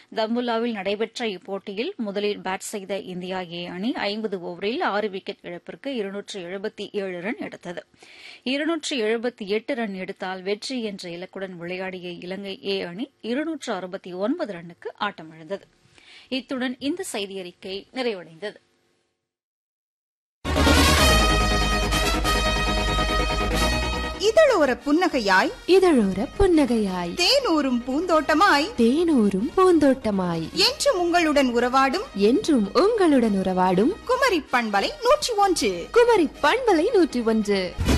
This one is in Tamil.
தம்புல்லாவில் நடைபெற்ற இப்போட்டியில் முதலில் பேட் செய்த இந்தியா ஏ அணி 50 ஓவரில் 6 விக்கெட் இழப்பிற்கு 277 ரன் எடுத்தது. 278 ரன் எடுத்தால் வெற்றி என்ற இலக்குடன் விளையாடிய இலங்கை ஏ அணி 269 ரன்னுக்கு ஆட்டமிழந்தது. இத்துடன் இந்த செய்தியறிக்கை நிறைவடைந்தது. இதழோர புன்னகையாய் இதழோர புன்னகையாய் தேனூரும் பூந்தோட்டமாய் தேனூரும் பூந்தோட்டமாய் என்றும் உங்களுடன் உறவாடும் என்றும் உங்களுடன் உறவாடும் குமரி பண்பலை 101 குமரி பண்பலை 101.